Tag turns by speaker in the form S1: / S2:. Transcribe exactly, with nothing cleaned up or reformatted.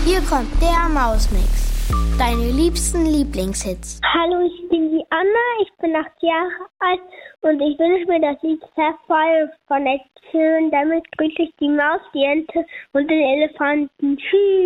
S1: Hier kommt der Mausmix. Deine liebsten Lieblingshits.
S2: Hallo, ich bin die Anna, ich bin acht Jahre alt und ich wünsche mir das Lied Sapphire von Ed Sheeran. Damit grüße ich die Maus, die Ente und den Elefanten. Tschüss.